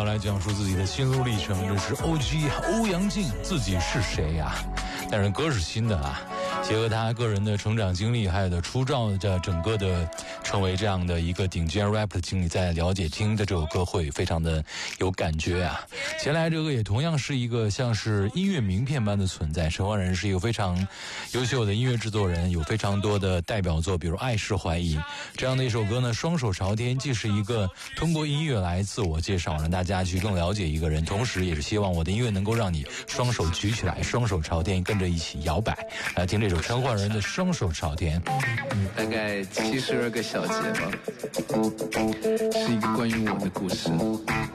要来讲述自己的心路历程。这是 OG 欧阳靖，自己是谁呀？但是歌是新的啊，结合他个人的成长经历，还有的出道的整个的成为这样的一个顶尖 rap 的经历，在了解听的这首歌会非常的有感觉啊。接下来这个也同样是一个像是音乐名片般的存在，陈奂仁是一个非常优秀的音乐制作人，有非常多的代表作，比如《爱是怀疑》这样的一首歌呢，双手朝天，既是一个通过音乐来自我介绍，让大家去更了解一个人，同时也是希望我的音乐能够让你双手举起来，双手朝天，跟着一起摇摆。来听这首陈奂仁的《双手朝天》。 大概72个小节吧，是一个关于我的故事。